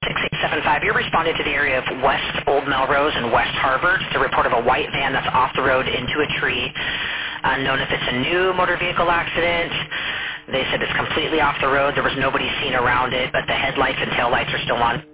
6875. You're responding to the area of West Old Melrose and West Harvard. It's a report of a white van that's off the road into a tree. Unknown if it's a new motor vehicle accident. They said it's completely off the road. There was nobody seen around it, but the headlights and taillights are still on.